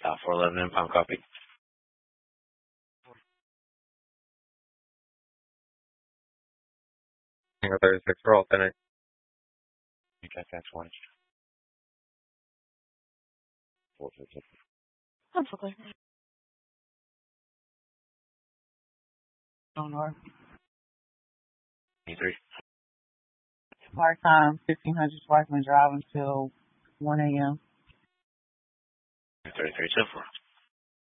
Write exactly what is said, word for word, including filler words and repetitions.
Uh, four eleven impound copy. Tango thirty-six for alternate. You got that one. Four fifty. That's okay. On north. twenty-three. Part time, fifteen hundred Sparkman Drive until one a.m. thirty-three, so four.